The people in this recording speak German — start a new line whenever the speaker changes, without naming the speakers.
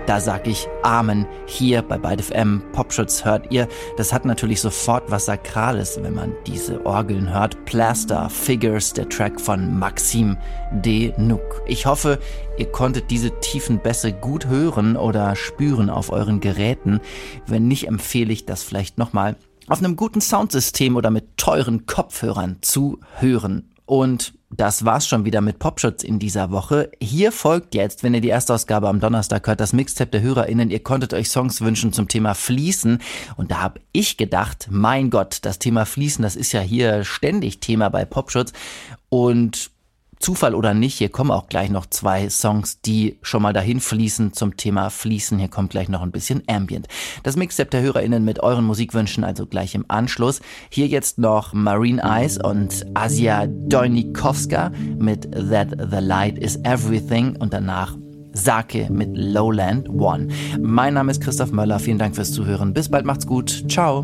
da sag ich Amen. Hier bei Byte FM, Popschutz hört ihr. Das hat natürlich sofort was Sakrales, wenn man diese Orgeln hört. Plaster Figures, der Track von Maxime Denuc. Ich hoffe, ihr konntet diese tiefen Bässe gut hören oder spüren auf euren Geräten. Wenn nicht, empfehle ich das vielleicht nochmal auf einem guten Soundsystem oder mit teuren Kopfhörern zu hören. Und das war's schon wieder mit Popschutz in dieser Woche. Hier folgt jetzt, wenn ihr die Erstausgabe am Donnerstag hört, das Mixtape der HörerInnen. Ihr konntet euch Songs wünschen zum Thema Fließen. Und da habe ich gedacht, mein Gott, das Thema Fließen, das ist ja hier ständig Thema bei Popschutz. Und Zufall oder nicht, hier kommen auch gleich noch 2 Songs, die schon mal dahin fließen zum Thema Fließen. Hier kommt gleich noch ein bisschen Ambient. Das Mixtape der HörerInnen mit euren Musikwünschen, also gleich im Anschluss. Hier jetzt noch Marine Eyes und Asia Dojnikowska mit That the Light is Everything und danach Sake mit Lowland One. Mein Name ist Christoph Möller, vielen Dank fürs Zuhören. Bis bald, macht's gut. Ciao.